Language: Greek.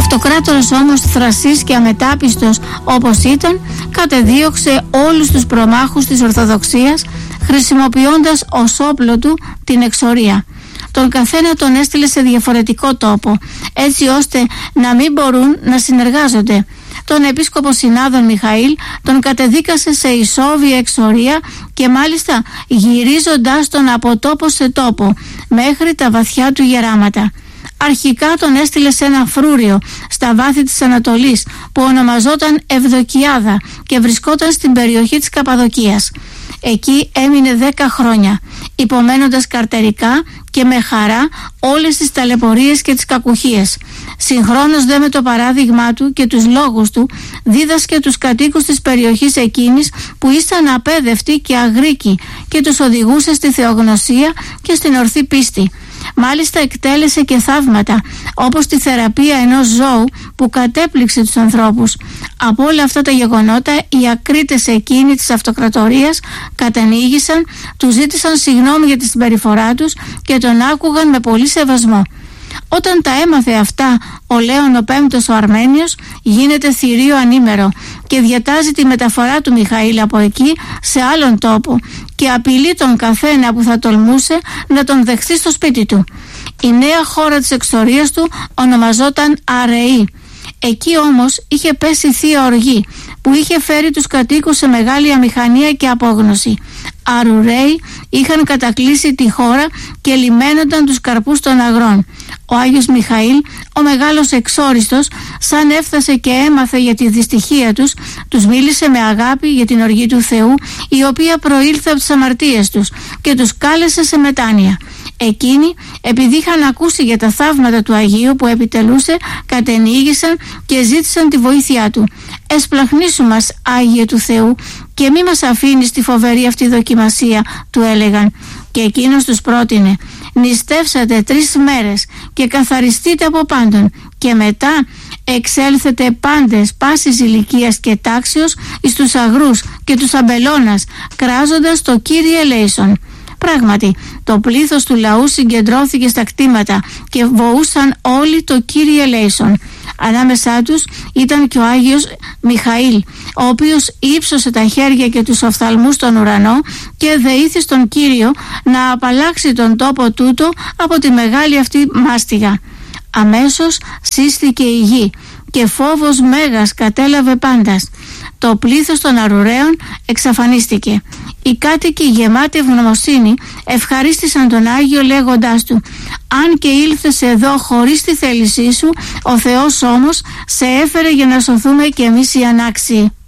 αυτοκράτορας όμως θρασής και αμετάπιστος όπως ήταν, κατεδίωξε όλους τους προμάχους της Ορθοδοξίας, χρησιμοποιώντας ως όπλο του την εξορία. Τον καθένα τον έστειλε σε διαφορετικό τόπο, έτσι ώστε να μην μπορούν να συνεργάζονται. Τον επίσκοπο Συνάδων Μιχαήλ τον κατεδίκασε σε ισόβια εξορία και μάλιστα γυρίζοντάς τον από τόπο σε τόπο μέχρι τα βαθιά του γεράματα. Αρχικά τον έστειλε σε ένα φρούριο στα βάθη της Ανατολής που ονομαζόταν Ευδοκιάδα και βρισκόταν στην περιοχή της Καπαδοκίας. Εκεί έμεινε 10 χρόνια, υπομένοντας καρτερικά και με χαρά όλες τις ταλαιπωρίες και τις κακουχίες. Συγχρόνως δε με το παράδειγμά του και τους λόγους του δίδασκε τους κατοίκους της περιοχής εκείνης που ήσαν απέδευτοι και αγρίκοι και τους οδηγούσε στη θεογνωσία και στην ορθή πίστη. Μάλιστα εκτέλεσε και θαύματα, όπως τη θεραπεία ενός ζώου που κατέπληξε τους ανθρώπους. Από όλα αυτά τα γεγονότα οι ακρίτες εκείνοι της αυτοκρατορίας κατενήγησαν, του ζήτησαν συγγνώμη για τη συμπεριφορά τους και τον άκουγαν με πολύ σεβασμό. Όταν τα έμαθε αυτά, ο Λέων ο Πέμπτος ο Αρμένιος γίνεται θηρίο ανήμερο και διατάζει τη μεταφορά του Μιχαήλ από εκεί σε άλλον τόπο και απειλεί τον καθένα που θα τολμούσε να τον δεχθεί στο σπίτι του. Η νέα χώρα της εξορίας του ονομαζόταν Αρεή. Εκεί όμως είχε πέσει θεία οργή που είχε φέρει τους κατοίκους σε μεγάλη αμηχανία και απόγνωση. Αρουραίοι είχαν κατακλείσει τη χώρα και λιμένονταν τους καρπούς των αγρών. Ο Άγιος Μιχαήλ, ο μεγάλος εξόριστος, σαν έφτασε και έμαθε για τη δυστυχία τους, τους μίλησε με αγάπη για την οργή του Θεού, η οποία προήλθε από τις αμαρτίες τους και τους κάλεσε σε μετάνοια. Εκείνοι, επειδή είχαν ακούσει για τα θαύματα του Αγίου που επιτελούσε, κατενήγησαν και ζήτησαν τη βοήθειά του. «Εσπλαχνίσου μας, Άγιε του Θεού, και μη μας αφήνεις τη φοβερή αυτή δοκιμασία», του έλεγαν. Και εκείνος τους πρότεινε: «Νηστεύσατε 3 μέρες και καθαριστείτε από πάντων και μετά εξέλθετε πάντες πάσης ηλικίας και τάξεως εις τους αγρούς και τους αμπελώνας, κράζοντας το Κύριε ελέησον». Πράγματι, το πλήθος του λαού συγκεντρώθηκε στα κτήματα και βοούσαν όλοι το Κύριε ελέησον. Ανάμεσά τους ήταν και ο Άγιος Μιχαήλ, ο οποίος ύψωσε τα χέρια και τους οφθαλμούς στον ουρανό και δεήθη στον Κύριο να απαλλάξει τον τόπο τούτο από τη μεγάλη αυτή μάστιγα. Αμέσως σύστηκε η γη και φόβος μέγας κατέλαβε πάντας. Το πλήθος των Αρουραίων εξαφανίστηκε. Οι κάτοικοι γεμάτοι ευγνωμοσύνη ευχαρίστησαν τον Άγιο λέγοντάς του: «Αν και ήλθες εδώ χωρίς τη θέλησή σου, ο Θεός όμως σε έφερε για να σωθούμε κι εμείς οι ανάξιοι».